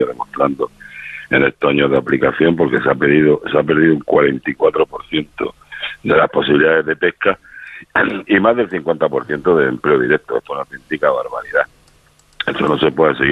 demostrando en estos años de aplicación, porque se ha perdido un 44% de las posibilidades de pesca y más del 50% de empleo directo. Esto es una auténtica barbaridad. Eso no se puede seguir